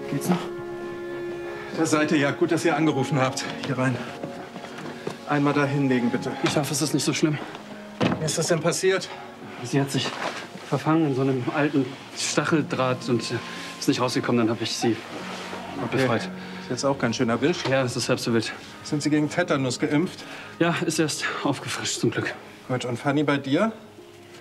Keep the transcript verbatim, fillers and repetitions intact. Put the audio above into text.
Geht's noch? Der Seite, ja. Gut, dass ihr angerufen habt. Hier rein. Einmal da hinlegen, bitte. Ich hoffe, es ist nicht so schlimm. Wie ist das denn passiert? Sie hat sich verfangen in so einem alten Stacheldraht und ist nicht rausgekommen. Dann habe ich sie befreit. Okay. Ist jetzt auch ganz schön erwischt. Ja, es ist halb so wild. Sind Sie gegen Tetanus geimpft? Ja, ist erst aufgefrischt, zum Glück. Gut, und Fanny, bei dir?